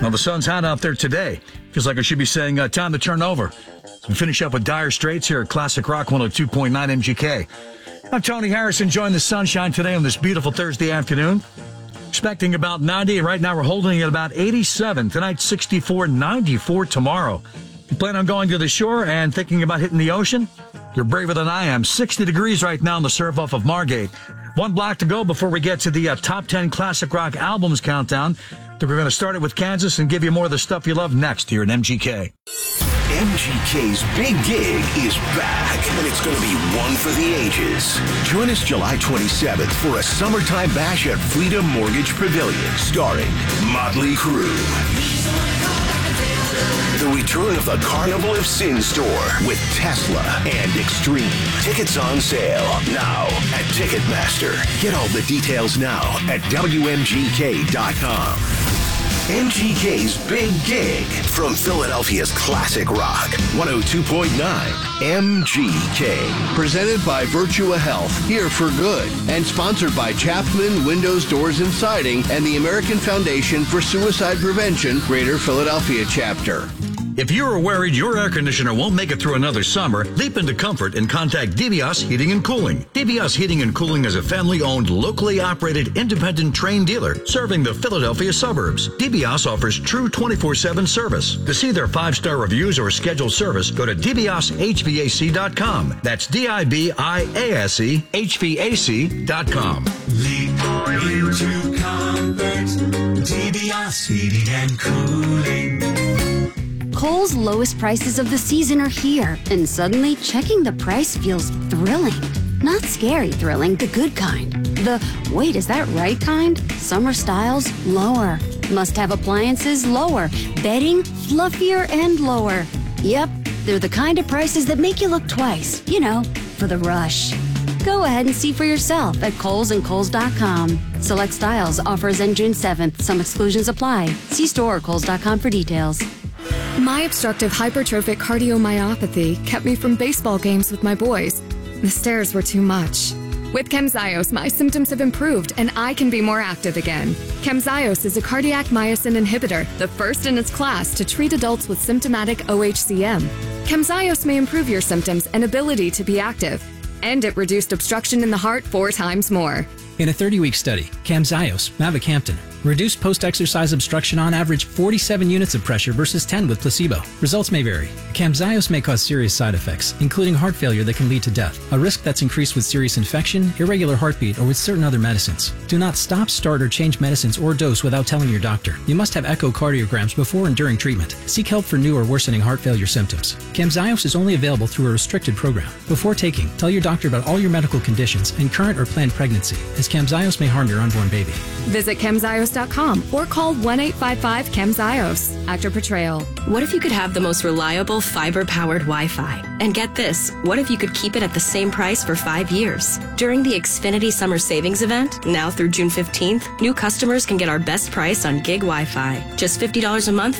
Well, the sun's hot out there today. Feels like I should be saying time to turn over. So we finish up with Dire Straits here at Classic Rock 102.9 MGK. I'm Tony Harris, enjoying the sunshine today on this beautiful Thursday afternoon. Expecting about 90. Right now we're holding at about 87. Tonight, 64, 94 tomorrow. If you plan on going to the shore and thinking about hitting the ocean, you're braver than I am. 60 degrees right now on the surf off of Margate. One block to go before we get to the top 10 Classic Rock albums countdown. We're going to start it with Kansas and give you more of the stuff you love next here at MGK. MGK's Big Gig is back, and it's going to be one for the ages. Join us July 27th for a summertime bash at Freedom Mortgage Pavilion, starring Motley Crue. The return of the Carnival of Sin store with Tesla and Extreme. Tickets on sale now at Ticketmaster. Get all the details now at WMGK.com. MGK's Big Gig from Philadelphia's Classic Rock 102.9 MGK. Presented by Virtua Health, here for good, and sponsored by Chapman Windows, Doors, and Siding and the American Foundation for Suicide Prevention, Greater Philadelphia Chapter. If you're worried your air conditioner won't make it through another summer, leap into comfort and contact DBS Heating and Cooling. DBS Heating and Cooling is a family-owned, locally operated, independent train dealer serving the Philadelphia suburbs. DBS offers true 24/7 service. To see their 5-star reviews or scheduled service, go to dbshvac.com. That's DIBIASE HVAC.com. Leap into comfort, DBS Heating and Cooling. Kohl's lowest prices of the season are here, and suddenly checking the price feels thrilling. Not scary thrilling, the good kind. The, wait, is that right kind? Summer styles, lower. Must-have appliances, lower. Bedding, fluffier and lower. Yep, they're the kind of prices that make you look twice, you know, for the rush. Go ahead and see for yourself at Kohl's and Kohl's.com. Select styles, offers end June 7th. Some exclusions apply. See store or Kohl's.com for details. My obstructive hypertrophic cardiomyopathy kept me from baseball games with my boys. The stairs were too much. With Camzyos, my symptoms have improved and I can be more active again. Camzyos is a cardiac myosin inhibitor, the first in its class to treat adults with symptomatic OHCM. Camzyos may improve your symptoms and ability to be active. And it reduced obstruction in the heart 4 times more. In a 30-week study, Camzyos, mavacamten, reduced post-exercise obstruction on average 47 units of pressure versus 10 with placebo. Results may vary. Camzyos may cause serious side effects, including heart failure that can lead to death, a risk that's increased with serious infection, irregular heartbeat, or with certain other medicines. Do not stop, start, or change medicines or dose without telling your doctor. You must have echocardiograms before and during treatment. Seek help for new or worsening heart failure symptoms. Camzyos is only available through a restricted program. Before taking, tell your doctor about all your medical conditions and current or planned pregnancy, as Camzyos may harm your unborn baby. Visit Camzyos.com or call 1-855-CAMZYOS. Actor portrayal. What if you could have the most reliable fiber-powered Wi-Fi? And get this, what if you could keep it at the same price for 5 years? During the Xfinity Summer Savings Event, now through June 15th, new customers can get our best price on gig Wi-Fi. Just $50 a month